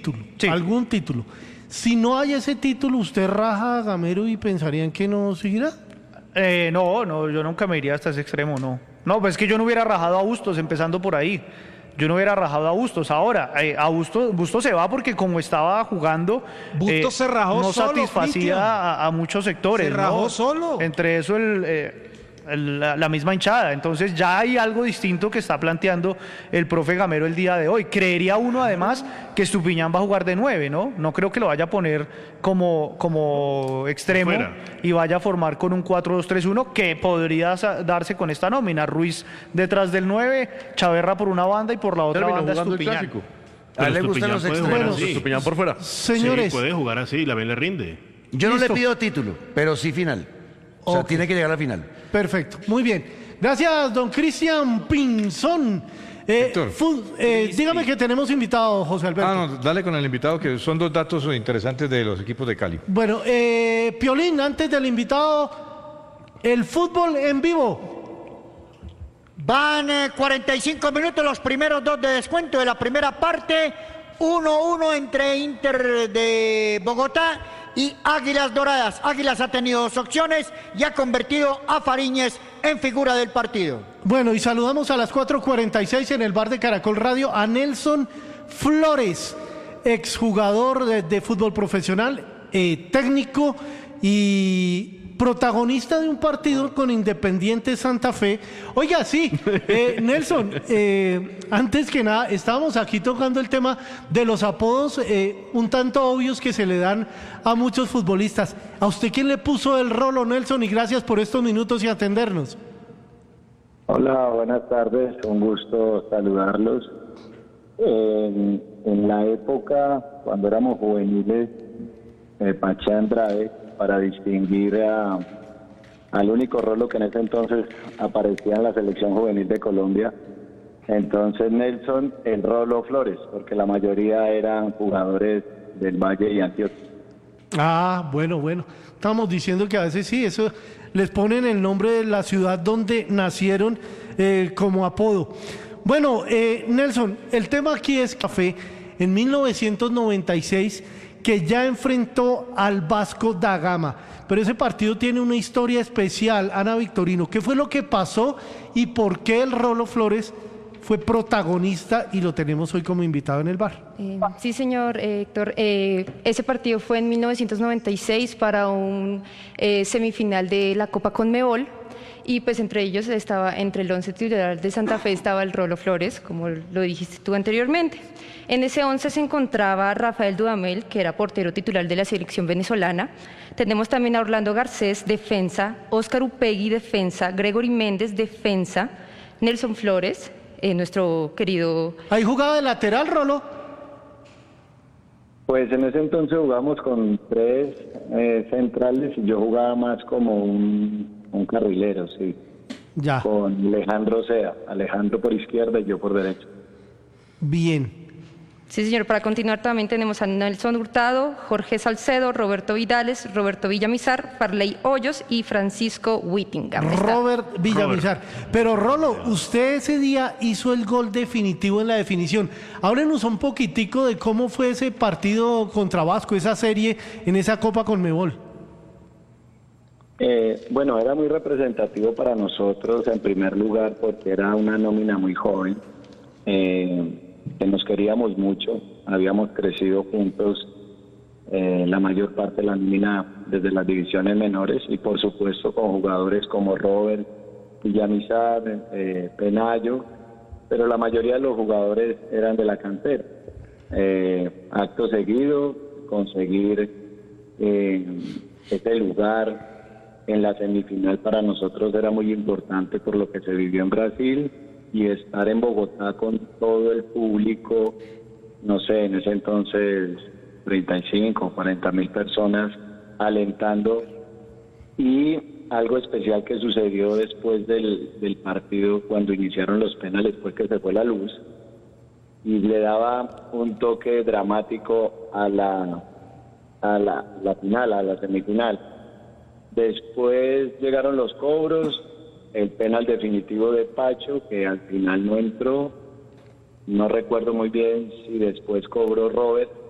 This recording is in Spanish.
título, Sí. algún título. Si no hay ese título, ¿usted raja a Gamero y pensarían que no seguirá? No, yo nunca me iría hasta ese extremo, no. No, pues es que yo no hubiera rajado a Bustos, empezando por ahí. Yo no hubiera rajado a Bustos. Ahora, Bustos se va porque como estaba jugando, Bustos se rajó no solo, satisfacía Cristian. a muchos sectores. Se rajó ¿no? solo. Entre eso la misma hinchada. Entonces ya hay algo distinto que está planteando el profe Gamero el día de hoy. Creería uno además que Estupiñán va a jugar de 9, ¿no? No creo que lo vaya a poner como extremo y vaya a formar con un 4-2-3-1 que podría darse con esta nómina. Ruiz detrás del 9, Chaverra por una banda y por la otra banda Estupiñán. A él le gustan los extremos. Estupiñán por fuera. Señores, Sí, puede jugar así, la B le rinde. Yo no le Listo. pido título, pero sí final. O sea, Ok. tiene que llegar a la final. perfecto, muy bien. Gracias, don Cristian Pinzón. Héctor. Dígame que tenemos invitado, José Alberto. No, dale con el invitado, que son dos datos interesantes de los equipos de Cali. Bueno, Piolín, antes del invitado, el fútbol en vivo. Van 45 minutos, los primeros 2 de descuento de la primera parte. 1-1 entre Inter de Bogotá y Águilas Doradas. Águilas ha tenido 2 opciones y ha convertido a Fariñez en figura del partido. Bueno, y saludamos a las 4:46 en el bar de Caracol Radio a Nelson Flores, exjugador de fútbol profesional, técnico y protagonista de un partido con Independiente Santa Fe. Oiga, sí, Nelson, antes que nada, estábamos aquí tocando el tema de los apodos un tanto obvios que se le dan a muchos futbolistas. ¿A usted quién le puso el rolo, Nelson? Y gracias por estos minutos y atendernos. Hola, buenas tardes, un gusto saludarlos. En la época, cuando éramos juveniles, Pacha Andrade, para distinguir al único rolo que en ese entonces aparecía en la selección juvenil de Colombia, entonces Nelson, el Rolo Flores, porque la mayoría eran jugadores del Valle y Antioquia. Ah, bueno. Estamos diciendo que a veces sí, eso les ponen el nombre de la ciudad donde nacieron como apodo. Bueno, Nelson, el tema aquí es Café en 1996 que ya enfrentó al Vasco da Gama, pero ese partido tiene una historia especial. Ana Victorino, ¿qué fue lo que pasó y por qué el Rolo Flores fue protagonista y lo tenemos hoy como invitado en el bar? Sí, señor Héctor. Ese partido fue en 1996 para un semifinal de la Copa Conmebol. Y pues entre ellos entre el 11 titular de Santa Fe estaba el Rolo Flores, como lo dijiste tú anteriormente. En ese 11 se encontraba Rafael Dudamel, que era portero titular de la selección venezolana. Tenemos también a Orlando Garcés, defensa, Óscar Upegui, defensa, Gregory Méndez, defensa, Nelson Flores, nuestro querido... ¿Ahí jugaba de lateral, Rolo? Pues en ese entonces jugamos con 3 centrales y yo jugaba más como un carrilero, sí. Ya. Con Alejandro Sea, Alejandro por izquierda y yo por derecha. Bien. Sí, señor. Para continuar también tenemos a Nelson Hurtado, Jorge Salcedo, Roberto Vidales, Roberto Villamizar, Farley Hoyos y Francisco Whittingham. Robert Villamizar. Pero Rolo, usted ese día hizo el gol definitivo en la definición. Háblenos un poquitico de cómo fue ese partido contra Vasco, esa serie en esa Copa Conmebol. Bueno, era muy representativo para nosotros en primer lugar porque era una nómina muy joven, que nos queríamos mucho, habíamos crecido juntos la mayor parte de la nómina desde las divisiones menores y por supuesto con jugadores como Robert Villamizar, Penayo, pero la mayoría de los jugadores eran de la cantera. Acto seguido, conseguir ese lugar en la semifinal para nosotros era muy importante por lo que se vivió en Brasil y estar en Bogotá con todo el público, no sé, en ese entonces 35 o 40 mil personas alentando, y algo especial que sucedió después del partido cuando iniciaron los penales fue que se fue la luz y le daba un toque dramático a la final, a la semifinal. Después llegaron los cobros, el penal definitivo de Pacho, que al final no entró. No recuerdo muy bien si después cobró Robert,